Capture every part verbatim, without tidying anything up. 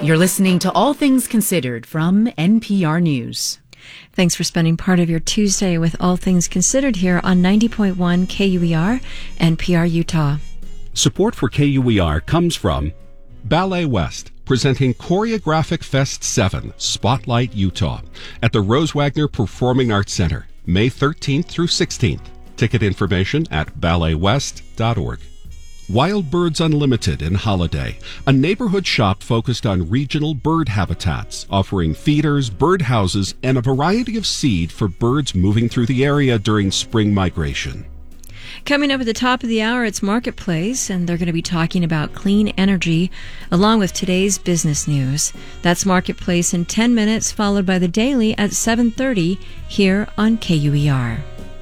You're listening to All Things Considered from N P R News. Thanks for spending part of your Tuesday with All Things Considered here on ninety point one K U E R, N P R Utah. Support for K U E R comes from Ballet West, presenting Choreographic Fest seven, Spotlight Utah, at the Rose Wagner Performing Arts Center, May thirteenth through sixteenth. Ticket information at ballet west dot org. Wild Birds Unlimited in Holiday, a neighborhood shop focused on regional bird habitats, offering feeders, bird houses, and a variety of seed for birds moving through the area during spring migration. Coming up at the top of the hour, it's Marketplace, and they're going to be talking about clean energy along with today's business news. That's Marketplace in ten minutes, followed by the Daily at seven thirty here on K U E R.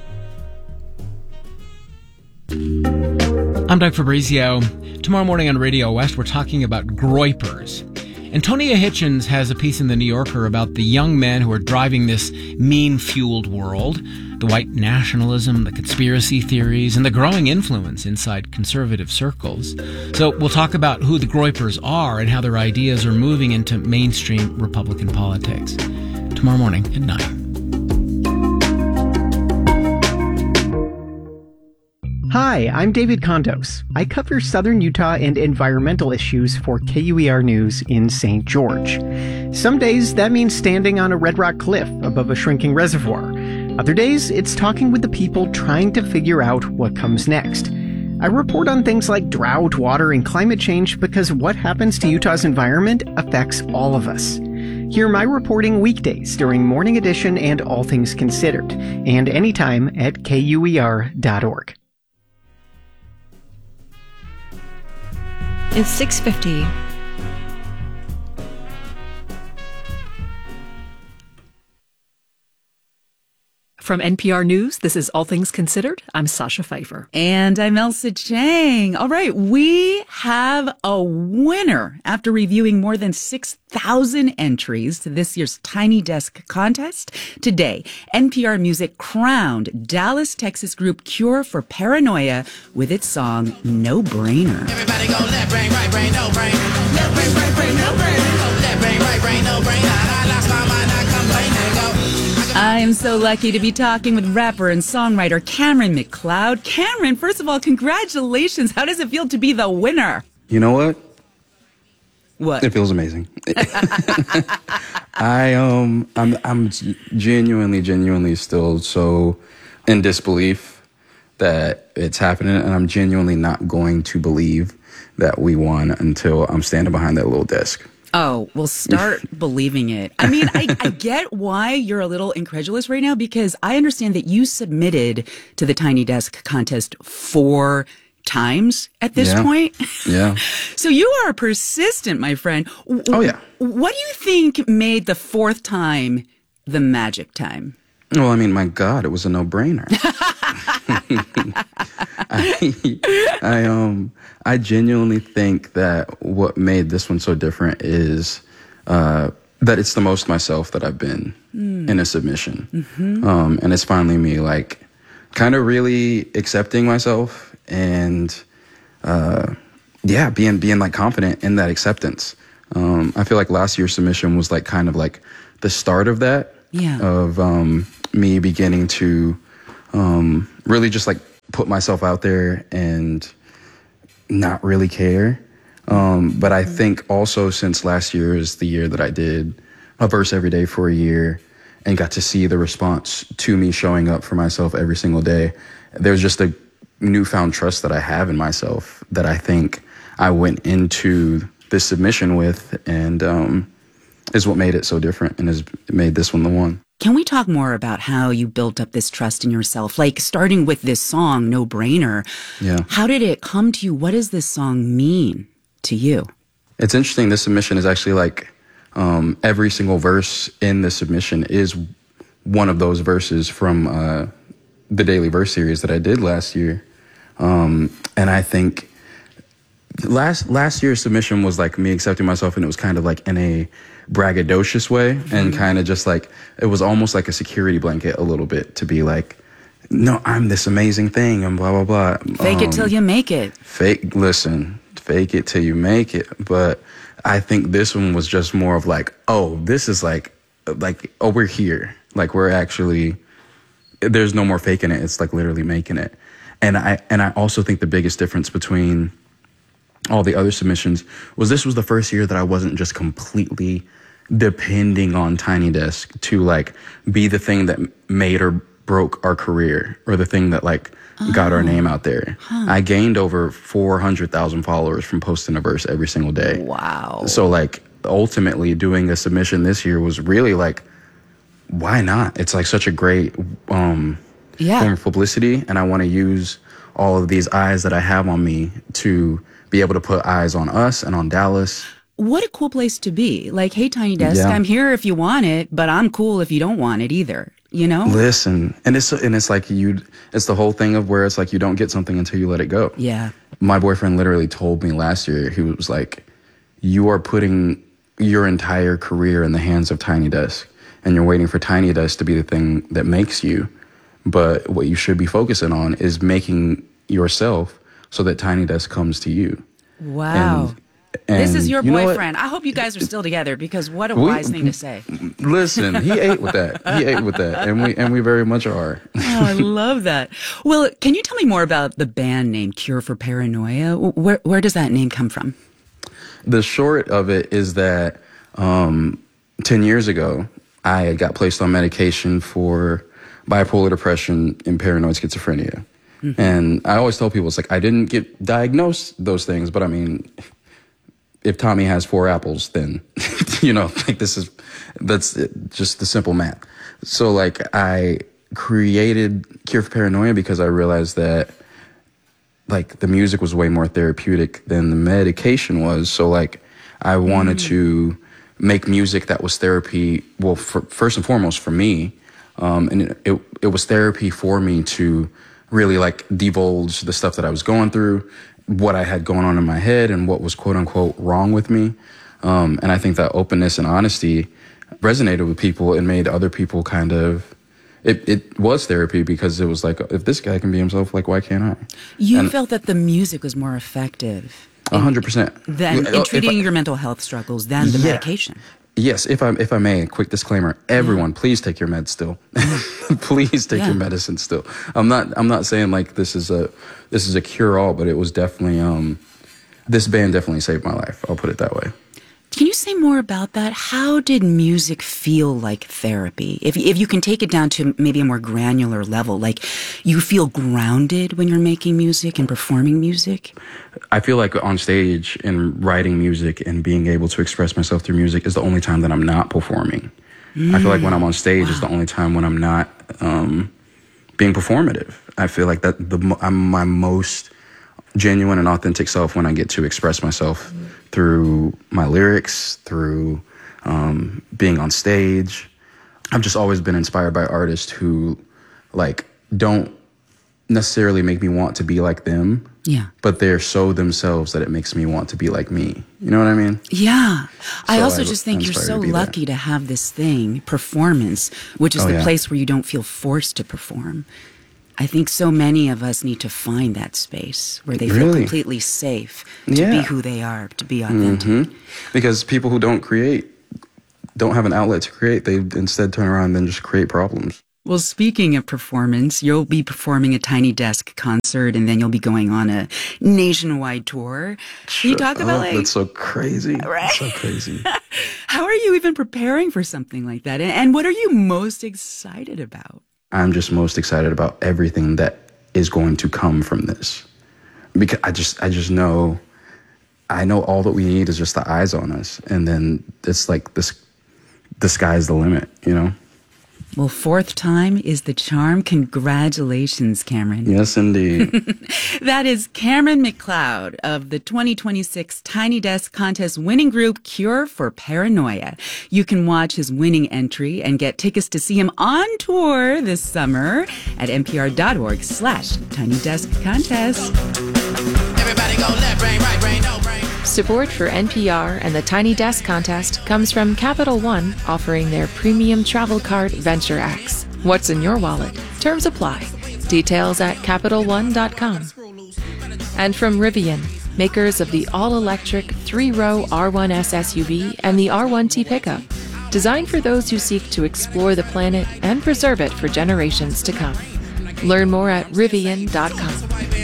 I'm Doug Fabrizio. Tomorrow morning on Radio West, we're talking about groypers. Antonia Hitchens has a piece in The New Yorker about the young men who are driving this mean-fueled world, the white nationalism, the conspiracy theories, and the growing influence inside conservative circles. So we'll talk about who the groypers are and how their ideas are moving into mainstream Republican politics. Tomorrow morning at nine. Hi, I'm David Condos. I cover Southern Utah and environmental issues for K U E R News in Saint George. Some days that means standing on a red rock cliff above a shrinking reservoir. Other days it's talking with the people trying to figure out what comes next. I report on things like drought, water, and climate change because what happens to Utah's environment affects all of us. Hear my reporting weekdays during Morning Edition and All Things Considered, and anytime at K U E R dot org. It's six fifty. From N P R News, this is All Things Considered. I'm Sasha Pfeiffer. And I'm Elsa Chang. All right, we have a winner after reviewing more than six thousand entries to this year's Tiny Desk contest. Today, N P R Music crowned Dallas, Texas group Cure for Paranoia with its song No Brainer. Everybody go left brain, right brain, no brain. Left brain, right brain, no brain. Go left brain, right brain, no brain. I lost my mind, I complain and go. I'm so lucky to be talking with rapper and songwriter Cameron McLeod. Cameron, first of all, congratulations. How does it feel to be the winner? You know what? What? It feels amazing. I um I'm I'm genuinely genuinely still so in disbelief that it's happening, and I'm genuinely not going to believe that we won until I'm standing behind that little desk. Oh, well, start believing it. I mean, I, I get why you're a little incredulous right now, because I understand that you submitted to the Tiny Desk contest four times at this yeah. point. Yeah. So you are persistent, my friend. Oh, yeah. What do you think made the fourth time the magic time? Well, I mean, my God, it was a no-brainer. I, I um I genuinely think that what made this one so different is uh, that it's the most myself that I've been mm. in a submission, mm-hmm. um, and it's finally me like kind of really accepting myself and uh, yeah, being being like confident in that acceptance. Um, I feel like last year's submission was like kind of like the start of that, yeah. of um, me beginning to um, really just like put myself out there and not really care. Um, but I think also since last year is the year that I did a verse every day for a year and got to see the response to me showing up for myself every single day, there's just a newfound trust that I have in myself that I think I went into this submission with, and um, is what made it so different and has made this one the one. Can we talk more about how you built up this trust in yourself? Like starting with this song, No Brainer. Yeah. How did it come to you? What does this song mean to you? It's interesting. This submission is actually like um, every single verse in the submission is one of those verses from uh, the Daily Verse series that I did last year. Um, and I think last last year's submission was like me accepting myself, and it was kind of like in a braggadocious way, mm-hmm. and kind of just like it was almost like a security blanket a little bit to be like, no, I'm this amazing thing and blah blah blah. Fake um, it till you make it. Fake listen fake it till you make it. But I think this one was just more of like, oh, this is like, like, oh, we're here. Like, we're actually, there's no more faking it. It's like literally making it. And I, and I also think the biggest difference between all the other submissions was this was the first year that I wasn't just completely depending on Tiny Desk to like be the thing that made or broke our career or the thing that like oh. got our name out there. Huh. I gained over four hundred thousand followers from posting a verse every single day. Wow. So like ultimately doing a submission this year was really like, why not? It's like such a great um, yeah. form of publicity. And I want to use all of these eyes that I have on me to be able to put eyes on us and on Dallas. What a cool place to be. Like, hey, Tiny Desk, yeah. I'm here if you want it, but I'm cool if you don't want it either. You know? Listen, and it's and it's like you, it's the whole thing of where it's like you don't get something until you let it go. Yeah. My boyfriend literally told me last year, he was like, you are putting your entire career in the hands of Tiny Desk, and you're waiting for Tiny Desk to be the thing that makes you. But what you should be focusing on is making yourself so that Tiny Desk comes to you. Wow. And, and this is your you boyfriend. I hope you guys are still together because what a we, wise thing to say. Listen, he ate with that. He ate with that. And we and we very much are. Oh, I love that. Well, can you tell me more about the band name Cure for Paranoia? Where where does that name come from? The short of it is that um, ten years ago, I got placed on medication for bipolar depression and paranoid schizophrenia. Mm-hmm. And I always tell people, it's like, I didn't get diagnosed those things, but I mean, if Tommy has four apples, then, you know, like this is, that's just the simple math. So like I created Cure for Paranoia because I realized that like the music was way more therapeutic than the medication was. So like I wanted mm. to make music that was therapy. Well, for, first and foremost for me. Um, and it, it, it was therapy for me to really like divulge the stuff that I was going through, what I had going on in my head and what was quote unquote wrong with me. Um, and I think that openness and honesty resonated with people and made other people kind of, it, it was therapy because it was like, if this guy can be himself, like, why can't I? You and felt that the music was more effective. A hundred percent. Than in treating I, your mental health struggles than the yeah. medication. Yes, if I if I may, quick disclaimer: everyone, yeah. please take your meds still. Please take yeah. your medicine still. I'm not I'm not saying like this is a this is a cure all, but it was definitely um this band definitely saved my life. I'll put it that way. Can you say more about that? How did music feel like therapy? If if you can take it down to maybe a more granular level, like you feel grounded when you're making music and performing music? I feel like on stage and writing music and being able to express myself through music is the only time that I'm not performing. Mm. I feel like when I'm on stage wow. is the only time when I'm not um, being performative. I feel like that the I'm my most genuine and authentic self when I get to express myself mm. through my lyrics, through um, being on stage. I've just always been inspired by artists who like don't necessarily make me want to be like them. Yeah. But they're so themselves that it makes me want to be like me. You know what I mean? Yeah. So I also I, just think I'm you're so to lucky that. to have this thing, performance, which is oh, the yeah. place where you don't feel forced to perform. I think so many of us need to find that space where they feel really? completely safe to yeah. be who they are, to be authentic. Mm-hmm. Because people who don't create don't have an outlet to create. They instead turn around and then just create problems. Well, speaking of performance, you'll be performing a Tiny Desk concert, and then you'll be going on a nationwide tour. Can you talk about, like... That's so crazy. Right? That's so crazy. How are you even preparing for something like that? And what are you most excited about? I'm just most excited about everything that is going to come from this. Because I just, I just know, I know all that we need is just the eyes on us. And then it's like this, the sky's the limit, you know? Well, fourth time is the charm. Congratulations, Cameron. Yes, indeed. That is Cameron McLeod of the twenty twenty-six Tiny Desk Contest winning group Cure for Paranoia. You can watch his winning entry and get tickets to see him on tour this summer at npr.org slash Tiny Desk Contest. Everybody go left brain, right brain, no brain. Support for N P R and the Tiny Desk Contest comes from Capital One, offering their premium travel card Venture X. What's in your wallet? Terms apply. Details at capital one dot com. And from Rivian, makers of the all-electric three-row R one S S U V and the R one T pickup, designed for those who seek to explore the planet and preserve it for generations to come. Learn more at Rivian dot com.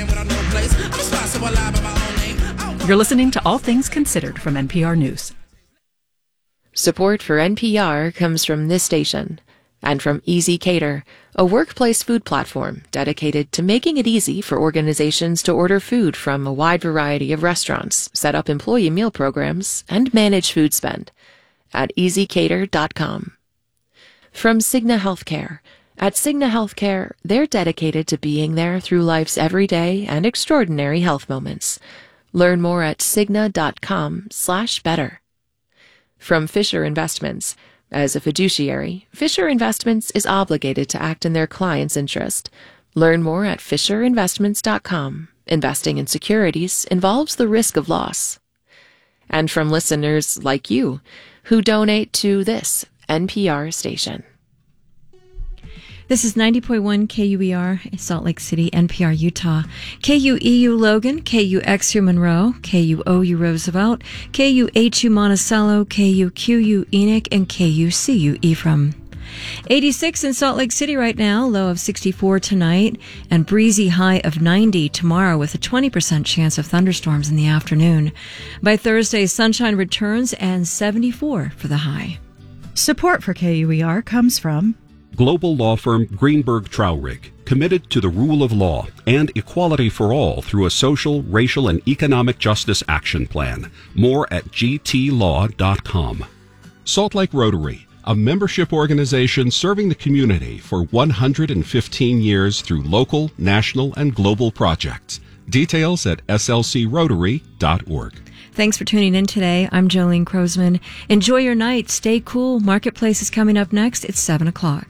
You're listening to All Things Considered from N P R News. Support for N P R comes from this station and from Easy Cater, a workplace food platform dedicated to making it easy for organizations to order food from a wide variety of restaurants, set up employee meal programs, and manage food spend at easy cater dot com. From Cigna Healthcare. At Cigna Healthcare, they're dedicated to being there through life's everyday and extraordinary health moments. Learn more at cigna dot com slash better. From Fisher Investments. As a fiduciary, Fisher Investments is obligated to act in their client's interest. Learn more at fisher investments dot com. Investing in securities involves the risk of loss. And from listeners like you, who donate to this N P R station. This is ninety point one K U E R, Salt Lake City, N P R, Utah. K U E U Logan, K U X U Monroe, K U O U Roosevelt, K U H U Monticello, K U Q U Enoch, and K U C U Ephraim. eighty-six in Salt Lake City right now, low of sixty-four tonight, and breezy high of ninety tomorrow with a twenty percent chance of thunderstorms in the afternoon. By Thursday, sunshine returns and seventy-four for the high. Support for K U E R comes from Global law firm Greenberg Traurig, committed to the rule of law and equality for all through a social, racial, and economic justice action plan. More at g t law dot com. Salt Lake Rotary, a membership organization serving the community for one hundred fifteen years through local, national, and global projects. Details at s l c rotary dot org. Thanks for tuning in today. I'm Jolene Krosman. Enjoy your night. Stay cool. Marketplace is coming up next. It's seven o'clock.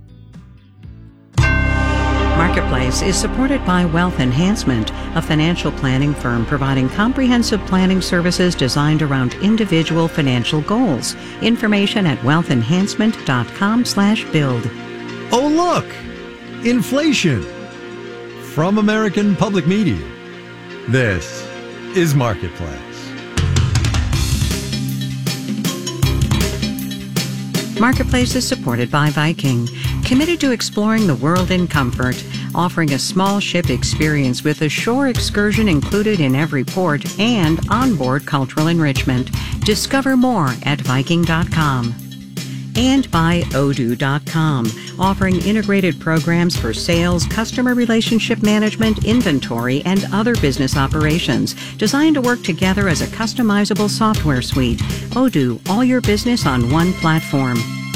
Marketplace is supported by Wealth Enhancement, a financial planning firm providing comprehensive planning services designed around individual financial goals. Information at wealth enhancement dot com slash build. Oh, look! Inflation! From American Public Media. This is Marketplace. Marketplace is supported by Viking, committed to exploring the world in comfort, offering a small ship experience with a shore excursion included in every port and onboard cultural enrichment. Discover more at viking dot com. And by odoo dot com, offering integrated programs for sales, customer relationship management, inventory, and other business operations, designed to work together as a customizable software suite. Odoo, all your business on one platform.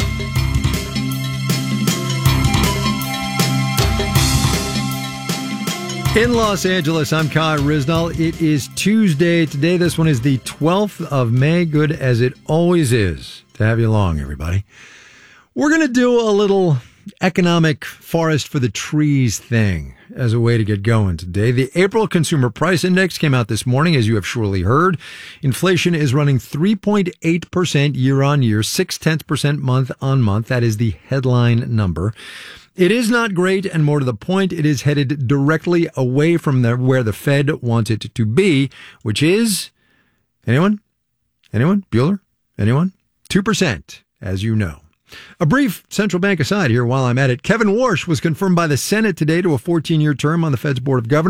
In Los Angeles, I'm Kai Risnall. It is Tuesday. Today, this one is the twelfth of May. Good as it always is to have you along, everybody. We're going to do a little economic forest for the trees thing as a way to get going today. The April Consumer Price Index came out this morning, as you have surely heard. Inflation is running three point eight percent year on year, six tenths percent month on month. That is the headline number. It is not great, and more to the point, it is headed directly away from the, where the Fed wants it to be, which is, anyone? Anyone? Bueller? Anyone? two percent, as you know. A brief central bank aside here while I'm at it. Kevin Warsh was confirmed by the Senate today to a fourteen-year term on the Fed's Board of Governors.